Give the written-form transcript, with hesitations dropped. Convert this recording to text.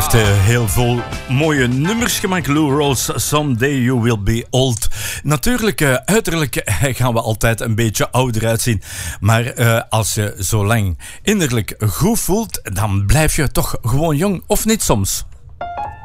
heeft heel veel mooie nummers gemaakt. Lou Rawls, Someday You Will Be Old. Natuurlijk, uiterlijk gaan we altijd een beetje ouder uitzien. Maar als je zo lang innerlijk goed voelt, dan blijf je toch gewoon jong. Of niet soms?